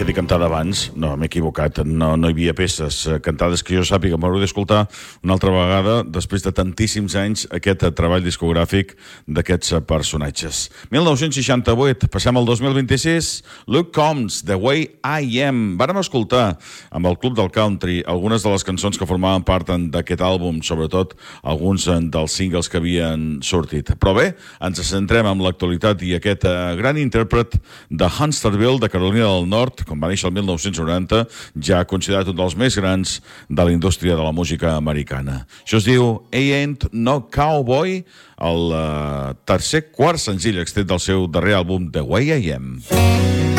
que t'he cantat abans, no, m'he equivocat, no hi havia peces cantades que jo sàpiga. M'hauré d'escoltar una altra vegada, després de tantíssims anys, aquest treball discogràfic d'aquests personatges. 1968, passem al 2026, Luke Combs, The Way I Am. Vàrem escoltar amb el Club del Country algunes de les cançons que formaven part d'aquest àlbum, sobretot alguns dels singles que havien sortit. Però bé, ens centrem en l'actualitat i aquest gran intèrpret de Huntsville, de Carolina del Nord, com va néixer el 1990, ja considerat un dels més grans de la indústria de la música americana. Això es diu Ain't No Cowboy, el quart senzill extret del seu darrer àlbum The Way I Am.